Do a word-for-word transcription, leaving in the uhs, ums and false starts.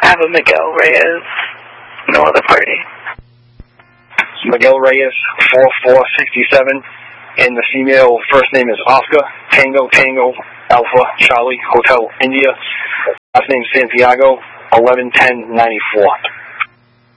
have a Miguel Reyes. No other party. Miguel Reyes, four four sixty-seven, and the female first name is Oscar, Tango, Tango, Alpha, Charlie, Hotel, India. Last name Santiago, eleven ten ninety-four.